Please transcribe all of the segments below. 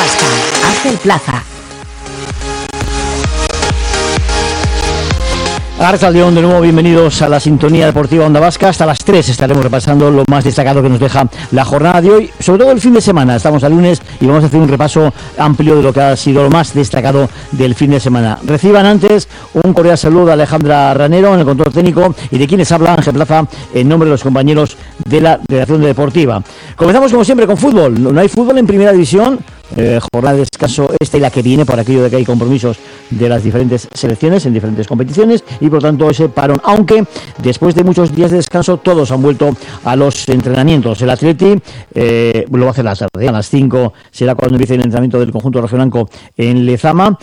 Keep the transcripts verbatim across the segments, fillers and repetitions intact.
Vasca, Ángel Plaza. Arrachaldeón, de nuevo bienvenidos a la sintonía deportiva Onda Vasca. Hasta las tres estaremos repasando lo más destacado que nos deja la jornada de hoy, sobre todo el fin de semana. Estamos a lunes y vamos a hacer un repaso amplio de lo que ha sido lo más destacado del fin de semana. Reciban antes un cordial saludo a Alejandra Ranero en el control técnico y de quienes habla Ángel Plaza en nombre de los compañeros de la redacción de Deportiva. Comenzamos como siempre con fútbol. No hay fútbol en primera división. Eh, jornada de descanso esta y la que viene, por aquello de que hay compromisos de las diferentes selecciones en diferentes competiciones y por tanto ese parón, aunque después de muchos días de descanso todos han vuelto a los entrenamientos. El Atleti eh, lo va a hacer a las tarde, a las cinco será cuando empiece el entrenamiento del conjunto rojiblanco en Lezama,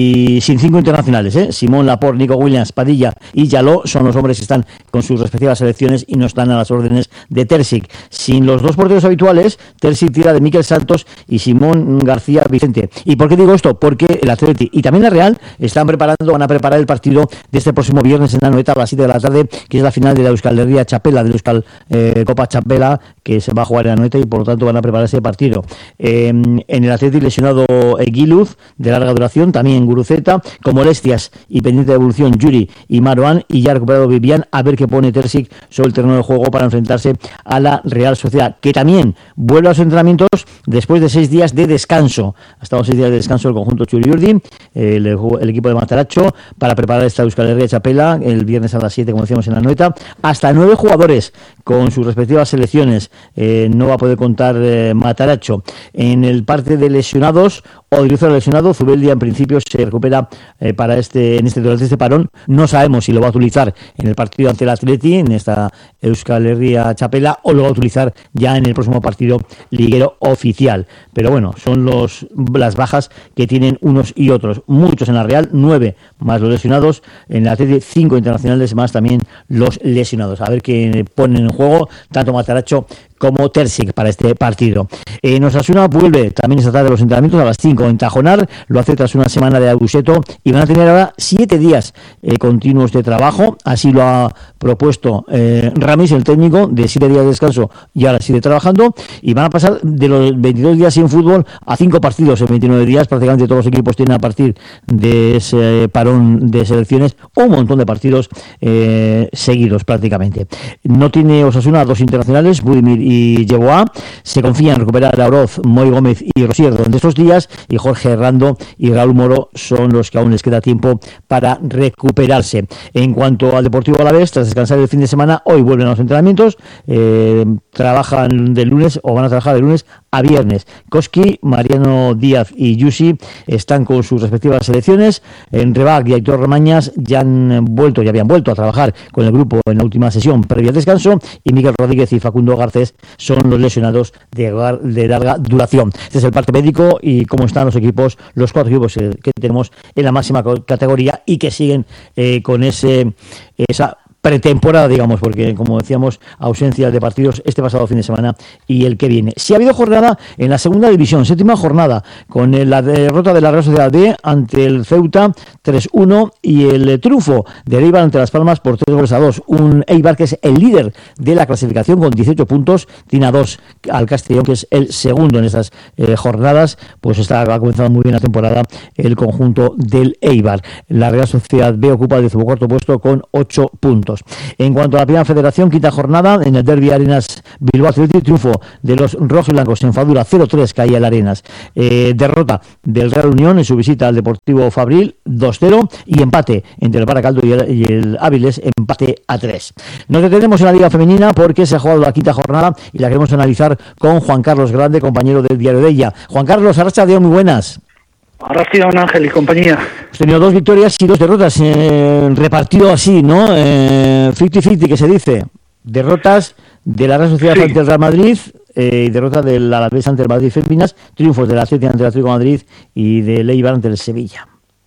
y sin cinco internacionales, ¿eh? Simón Laporte, Nico Williams, Padilla y Yaló son los hombres que están con sus respectivas selecciones y no están a las órdenes de Terzic. Sin los dos porteros habituales, Terzic tira de Mikel Santos y Simón García Vicente. ¿Y por qué digo esto? Porque el Atleti y también la Real están preparando, van a preparar el partido de este próximo viernes en Anoeta a las siete de la tarde, que es la final de la Euskal Herria Txapela, de la Euskal eh, Copa Txapela, que se va a jugar en Anoeta y por lo tanto van a preparar ese partido. Eh, en el Atleti lesionado Eguiluz, de larga duración, también Guruceta, con molestias y pendiente de evolución Yuri y Marouane, y ya ha recuperado Vivian, a ver qué pone Terzic sobre el terreno de juego para enfrentarse a la Real Sociedad, que también vuelve a los entrenamientos después de seis días de descanso. Ha estado seis días de descanso el conjunto Txuri-Urdin, el, el equipo de Mataratxo, para preparar esta Euskal Herria Txapela el viernes a las siete, como decíamos, en la Noeta. Hasta nueve jugadores con sus respectivas selecciones. Eh, no va a poder contar eh, Mataratxo. En el parte de lesionados, Odriozola lesionado, Zubeldia en principio se recupera eh, para este en este durante este parón. No sabemos si lo va a utilizar en el partido ante el Atleti, en esta Euskal Herria Txapela, o lo va a utilizar ya en el próximo partido liguero oficial. Pero bueno, son los las bajas que tienen unos y otros. Muchos en la Real, nueve más los lesionados. En el Atleti, cinco internacionales más también los lesionados. A ver qué ponen en juego tanto Mataratxo como Terzic para este partido. Eh, Osasuna vuelve también esta tarde los entrenamientos a las cinco en Tajonar, lo hace tras una semana de Aguseto y van a tener ahora siete días eh, continuos de trabajo, así lo ha propuesto eh, Ramis, el técnico, de siete días de descanso y ahora sigue trabajando, y van a pasar de los veintidós días sin fútbol a cinco partidos en veintinueve días. Prácticamente todos los equipos tienen a partir de ese parón de selecciones un montón de partidos eh, seguidos prácticamente. No tiene Osasuna dos internacionales, Budimir y Yeboah. Se confía en recuperar a Oroz, Moy Gómez y Rosier durante estos días, y Jorge Herrando y Raúl Moro son los que aún les queda tiempo para recuperarse. En cuanto al Deportivo Alavés, tras descansar el fin de semana, hoy vuelven a los entrenamientos, eh, trabajan de lunes o van a trabajar de lunes a viernes. Koski, Mariano Díaz y Yusi están con sus respectivas selecciones. En Rebac y Aitor Romañas ya han vuelto, ya habían vuelto a trabajar con el grupo en la última sesión previa al descanso, y Miguel Rodríguez y Facundo Garcés son los lesionados de, de larga duración. Este es el parte médico y cómo están los equipos, los cuatro equipos que tenemos en la máxima categoría y que siguen eh, con ese esa pretemporada, digamos, porque como decíamos, ausencia de partidos este pasado fin de semana y el que viene. Sí ha habido jornada en la segunda división, séptima jornada, con la derrota de la Real Sociedad B ante el Ceuta tres uno y el triunfo de Eibar ante Las Palmas por tres goles a dos. Un Eibar que es el líder de la clasificación con dieciocho puntos, tiene a dos al Castellón, que es el segundo en estas eh, jornadas. Pues está, ha comenzado muy bien la temporada el conjunto del Eibar. La Real Sociedad B ocupa el decimocuarto puesto con ocho puntos. En cuanto a la primera federación, quinta jornada, en el Derbi Arenas Bilbao Athletic, triunfo de los rojiblancos en Fadura cero tres, caía el Arenas. Eh, derrota del Real Unión en su visita al Deportivo Fabril dos cero, y empate entre el Baracaldo y el, y el Áviles, empate a tres. Nos detenemos en la Liga Femenina porque se ha jugado la quinta jornada y la queremos analizar con Juan Carlos Grande, compañero del Diario de ella. Juan Carlos, arrachaldeón, muy buenas. Arrachaldeón, Ángel y compañía. Hemos tenido dos victorias y dos derrotas, eh, repartido así, ¿no? Eh, cincuenta cincuenta, que se dice. Derrotas de la Real Sociedad sí. ante el Real Madrid, eh, y derrota del Alavés ante el Madrid Féminas, triunfos del Atlético ante el Atlético de Madrid y del Eibar ante el Sevilla.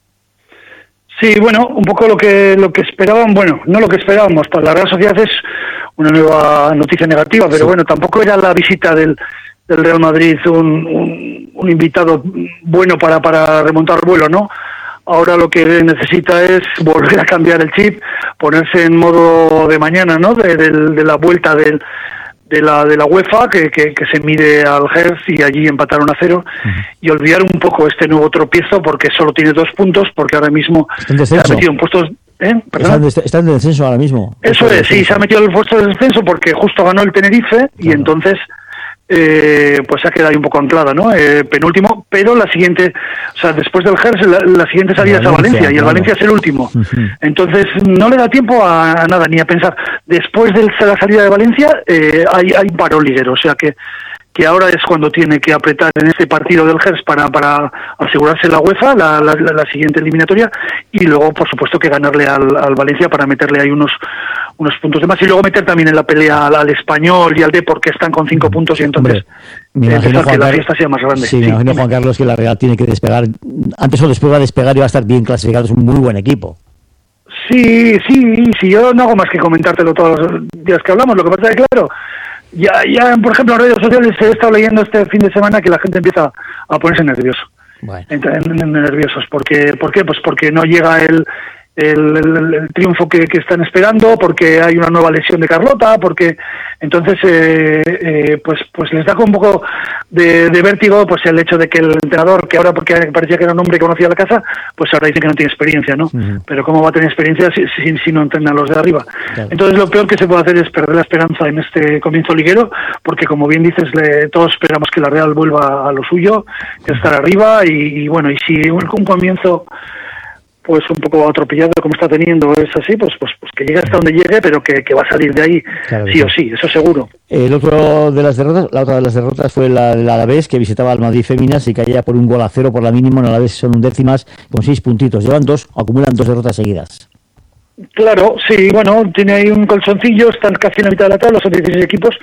Sí, bueno, un poco lo que lo que esperaban, bueno, no lo que esperábamos, para la Real Sociedad es una nueva noticia negativa, pero sí. bueno, tampoco era la visita del, del Real Madrid un, un, un invitado bueno para, para remontar vuelo, ¿no? Ahora lo que necesita es volver a cambiar el chip, ponerse en modo de mañana, ¿no? De, de, de la vuelta del, de la de la UEFA que, que, que se mide al Hertz y allí empataron a cero uh-huh. y olvidar un poco este nuevo tropiezo porque solo tiene dos puntos porque ahora mismo se ha metido en puestos ¿eh? Está en, está en descenso ahora mismo. Eso es, sí, se ha metido en el puesto de descenso porque justo ganó el Tenerife claro. y entonces eh, pues se ha quedado ahí un poco anclada, ¿no? Eh, penúltimo, pero la siguiente, o sea, después del Hertz, la, la siguiente salida es a Valencia y el claro. Valencia es el último. Uh-huh. Entonces no le da tiempo a, a nada, ni a pensar. Después de la salida de Valencia eh, hay, hay paro liguero, o sea que que ahora es cuando tiene que apretar en este partido del Hertz para, para asegurarse la UEFA, la, la, la siguiente eliminatoria, y luego, por supuesto, que ganarle al, al Valencia para meterle ahí unos unos puntos de más, y luego meter también en la pelea al, al Español y al Depor, que están con cinco puntos, y entonces me imagino, que Juan la Carlos, fiesta sea más grande. Sí, me sí, imagino, dime. Juan Carlos, que la Real tiene que despegar, antes o después va a despegar y va a estar bien clasificado, es un muy buen equipo. Sí, sí, sí, yo no hago más que comentártelo todos los días que hablamos, lo que pasa es que, claro, Ya, ya, por ejemplo, en redes sociales he estado leyendo este fin de semana que la gente empieza a ponerse nervioso. Bueno. Entra en, en nerviosos. Porque, ¿Por qué? Pues porque no llega el, el, el, el triunfo que, que están esperando, porque hay una nueva lesión de Carlota, porque entonces eh, eh, pues pues les da un poco de, de vértigo pues el hecho de que el entrenador, que ahora porque parecía que era un hombre que conocía la casa, pues ahora dice que no tiene experiencia, ¿no? Uh-huh. Pero ¿cómo va a tener experiencia si, si, si no entrena a los de arriba? Claro. Entonces lo peor que se puede hacer es perder la esperanza en este comienzo liguero, porque como bien dices, le, todos esperamos que la Real vuelva a lo suyo, que uh-huh. estar arriba, y, y bueno, y si un, un comienzo pues un poco atropellado como está teniendo es así, pues pues, pues que llegue hasta donde llegue, pero que, que va a salir de ahí claro, sí o sí, eso seguro. El otro de las derrotas, la otra de las derrotas fue la del Alavés, que visitaba al Madrid Féminas y caía por un gol a cero por la mínima. En Alavés son undécimas con seis puntitos, llevan dos, acumulan dos derrotas seguidas. Claro, sí, bueno, tiene ahí un colchoncillo, están casi en la mitad de la tabla, son dieciséis equipos.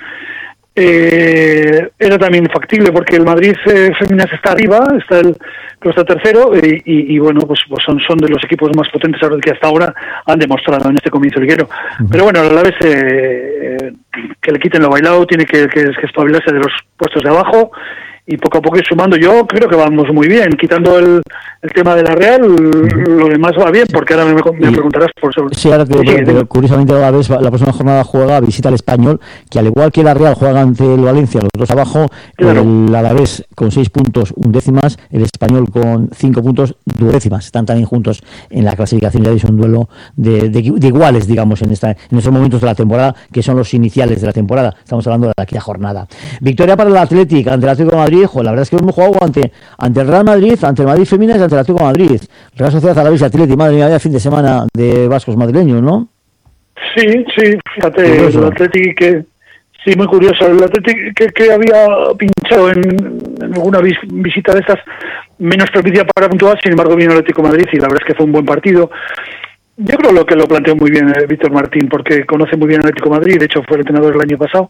Eh, era también factible porque el Madrid eh, Féminas está arriba, está el creo está tercero y, y, y bueno pues, pues son son de los equipos más potentes que hasta ahora han demostrado en este comienzo liguero. Uh-huh. Pero bueno, a la vez eh, eh, que le quiten lo bailado, tiene que, que, que espabilarse de los puestos de abajo y poco a poco ir sumando. Yo creo que vamos muy bien, quitando el, el tema de la Real, uh-huh. lo demás va bien, porque ahora me, me y, preguntarás por eso. Sí, ahora que, sí, pero, pero curiosamente a la vez la próxima jornada juega visita al Español, que al igual que la Real juega ante el Valencia, los dos abajo, claro. El Alavés con seis puntos undécimas, el Español con cinco puntos duodécimas, están también juntos en la clasificación, ya es un duelo de, de, de iguales, digamos, en esta en estos momentos de la temporada, que son los iniciales de la temporada, estamos hablando de aquella jornada. Victoria para el Athletic ante el Atlético de Madrid. La verdad es que hemos jugado ante, ante el Real Madrid, ante el Madrid Féminas y ante el Atlético de Madrid. Real Sociedad Alavés y Athletic, madre mía, vaya fin de semana de vascos madrileños, ¿no? Sí, sí, fíjate, curioso. El Athletic que, sí, muy curioso, el Athletic que, que había pinchado en, en alguna vis, visita de estas menos propicia para puntuar, sin embargo vino el Atlético de Madrid y la verdad es que fue un buen partido. Yo creo lo que lo planteó muy bien eh, Víctor Martín, porque conoce muy bien el Atlético de Madrid, de hecho fue el entrenador el año pasado.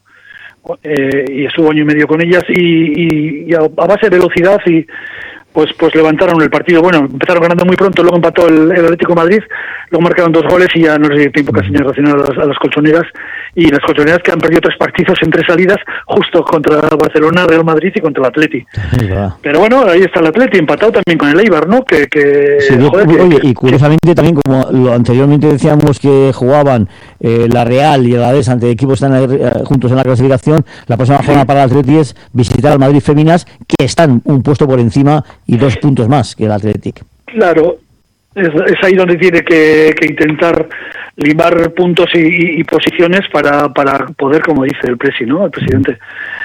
Eh, y estuvo año y medio con ellas y, y, y a, a base de velocidad y pues pues levantaron el partido. Bueno, empezaron ganando muy pronto, luego empató el, el Atlético de Madrid, luego marcaron dos goles y ya no les dio tiempo casi ni a reaccionar a las, a las colchoneras, y las colchoneras que han perdido tres partidos en tres salidas, justo contra Barcelona, Real Madrid y contra el Atleti. Pero bueno, ahí está el Atleti, empatado también con el Eibar, ¿no? Que, que, sí, joder, oye, que, y curiosamente que, también, como lo anteriormente decíamos que jugaban eh, la Real y el Alavés ante equipos están eh, juntos en la clasificación, la próxima sí. jornada para el Atleti es visitar al Madrid Féminas, que están un puesto por encima y dos puntos más que el Athletic. Claro, es, es ahí donde tiene que, que intentar limar puntos y, y, y posiciones para, para poder, como dice el presi, ¿no? El presidente,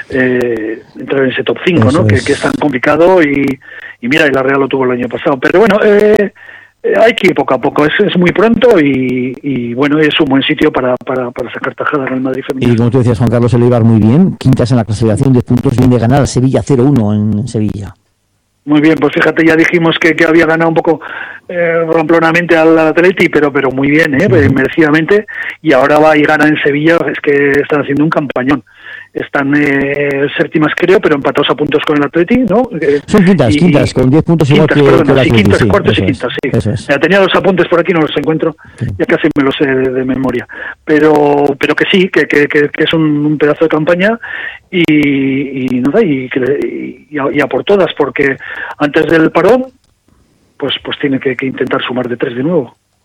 eh, entrar en ese top cinco, ¿no? Que, que es tan complicado y, y mira, y la Real lo tuvo el año pasado. Pero bueno, eh, hay que ir poco a poco, es, es muy pronto y, y bueno, es un buen sitio para, para, para sacar tajada en el Madrid femenino. Y como tú decías, Juan Carlos, el Eibar muy bien, quintas en la clasificación de puntos, viene de ganar al Sevilla cero uno en Sevilla. Muy bien, pues fíjate, ya dijimos que, que había ganado un poco eh, ramplonamente al Atleti, pero pero muy bien, eh, uh-huh. merecidamente, y ahora va y gana en Sevilla, es que están haciendo un campañón. Están eh, séptimas, creo, pero empatados a puntos con el Atleti, ¿no? Eh, Son quintas, y, quintas, con diez puntos igual que, perdona, que el Atleti. Sí, quintas, sí, cuartos y quintas, sí. Eso es. Ya tenía los apuntes por aquí, no los encuentro, sí. Ya casi me los sé de, de memoria. Pero pero que sí, que, que, que, que es un, un pedazo de campaña y, y no sé, y, y, y, a, y a por todas, porque antes del parón, pues pues tiene que, que intentar sumar de tres de nuevo.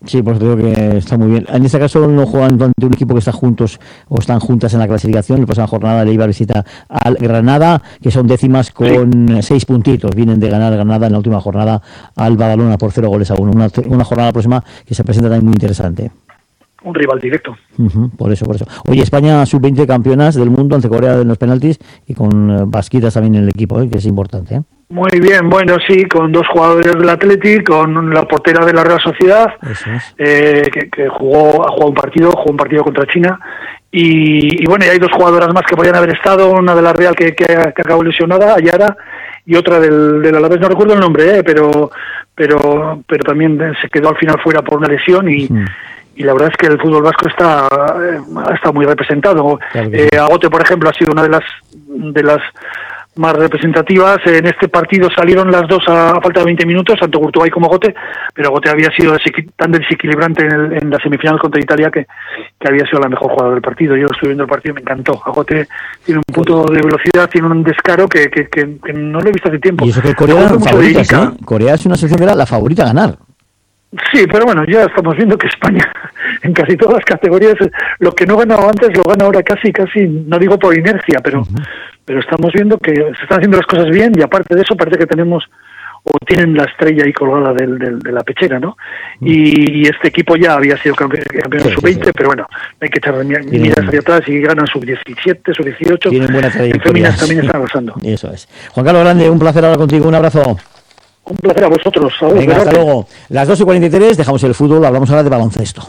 Sí, pues creo que está muy bien. En este caso no juegan ante un equipo que está juntos o están juntas en la clasificación. La próxima jornada le iba a visita al Granada, que son décimas con sí. seis puntitos. Vienen de ganar Granada en la última jornada al Badalona por cero goles a uno. Una, una jornada próxima que se presenta también muy interesante. Un rival directo. Uh-huh, por eso, por eso. Oye, España sub veinte campeonas del mundo ante Corea en los penaltis y con uh, Basquitas también en el equipo, ¿eh? Que es importante, ¿eh? Muy bien, bueno, sí, con dos jugadores del Athletic, con la portera de la Real Sociedad, es. eh, que, que jugó, ha jugado un partido, jugó un partido contra China, y, y bueno, y hay dos jugadoras más que podían haber estado, una de la Real que, que, que acabó lesionada, Ayara, y otra del, del Alavés, no recuerdo el nombre, eh, pero, pero, pero también se quedó al final fuera por una lesión y... Sí. Y la verdad es que el fútbol vasco está está muy representado. Claro eh, sí. Agote, por ejemplo, ha sido una de las de las más representativas. En este partido salieron las dos a, a falta de veinte minutos, tanto Courtois como Agote, pero Agote había sido tan desequilibrante en, el, en la semifinal contra Italia que, que había sido la mejor jugadora del partido. Yo estuve viendo el partido y me encantó. Agote tiene un punto de velocidad, tiene un descaro que, que, que, que no lo he visto hace tiempo. Y eso que Corea, favorita, ¿sí? Corea es una selección que era la favorita a ganar. Sí, pero bueno, ya estamos viendo que España en casi todas las categorías, lo que no ganaba antes lo gana ahora casi, casi, no digo por inercia, pero uh-huh. pero estamos viendo que se están haciendo las cosas bien y aparte de eso parece que tenemos o tienen la estrella ahí colgada del, del, de la pechera, ¿no? Uh-huh. Y, y este equipo ya había sido campeón, campeón sí, sub veinte, sí, sí. Pero bueno, hay que echar miradas hacia atrás y ganan sub diecisiete, sub dieciocho. Tienen buena trayectoria. En féminas también están avanzando. Eso es. Juan Carlos Grande, un placer hablar contigo, un abrazo. Un placer a vosotros. A Venga, hasta luego. Las dos y cuarenta y tres, dejamos el fútbol, hablamos ahora de baloncesto.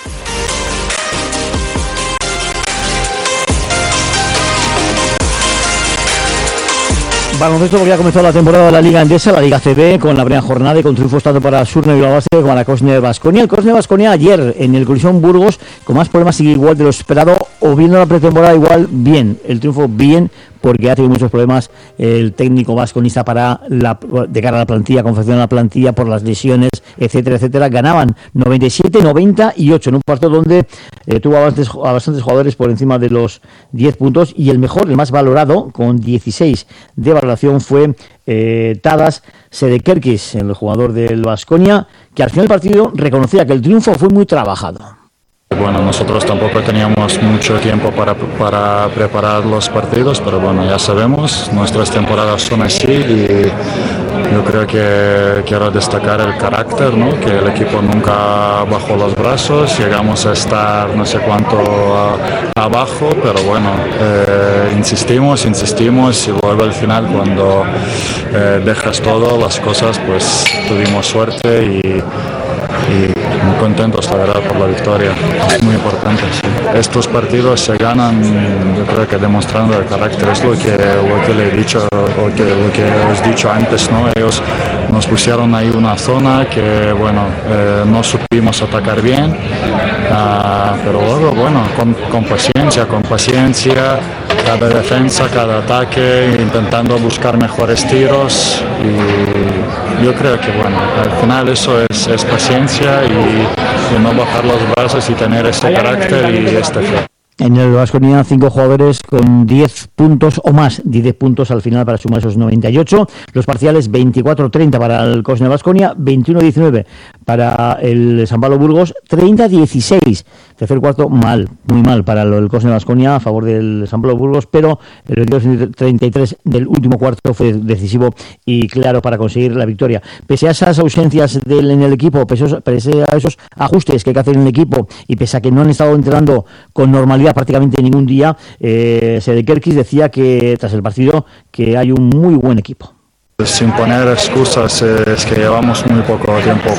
Baloncesto porque ha comenzado la temporada de la Liga Endesa, la Liga C B, con la primera jornada y con triunfos tanto para Surne y Base como para Cosne Baskonia. El Cosne Baskonia ayer en el Colisión Burgos, con más problemas, sigue igual de lo esperado, o viendo la pretemporada igual, bien. El triunfo bien, porque ha tenido muchos problemas el técnico vasconista para la, de cara a la plantilla, confeccionar la plantilla por las lesiones, etcétera, etcétera. Ganaban noventa y siete noventa y ocho en un partido donde eh, tuvo a bastantes, a bastantes jugadores por encima de los diez puntos y el mejor, el más valorado, con dieciséis de valoración, fue eh, Tadas Sedekerkis, el jugador del Baskonia, que al final del partido reconocía que el triunfo fue muy trabajado. Bueno, nosotros tampoco teníamos mucho tiempo para, para preparar los partidos, pero bueno, ya sabemos, nuestras temporadas son así y yo creo que quiero destacar el carácter, ¿no? Que el equipo nunca bajó los brazos, llegamos a estar no sé cuánto a, abajo, pero bueno, eh, insistimos, insistimos y luego al final cuando eh, dejas todo, las cosas, pues tuvimos suerte y y muy contentos, la verdad, por la victoria. Es muy importante, sí. Estos partidos se ganan, yo creo que demostrando el carácter, es lo que, lo que le he dicho, lo que, lo que os he dicho antes, ¿no? Ellos nos pusieron ahí una zona que, bueno, eh, no supimos atacar bien, uh, pero luego, bueno, con, con paciencia, con paciencia, cada defensa, cada ataque, intentando buscar mejores tiros y yo creo que, bueno, al final eso es, es paciencia y, y no bajar los brazos y tener este carácter y este fe. En el Baskonia, cinco jugadores con diez puntos o más, diez puntos al final para sumar esos noventa y ocho. Los parciales veinticuatro treinta para el Cosne Baskonia, veintiuno diecinueve para el San Pablo Burgos, treinta dieciséis. Tercer cuarto, mal, muy mal para el Cosne Baskonia a favor del San Pablo Burgos, pero el veintidós treinta y tres del último cuarto fue decisivo y claro para conseguir la victoria. Pese a esas ausencias del, en el equipo, pese a esos ajustes que hay que hacer en el equipo y pese a que no han estado entrenando con normalidad prácticamente ningún día, eh, Sedekerkis decía que tras el partido que hay un muy buen equipo. Sin poner excusas, es que llevamos muy poco tiempo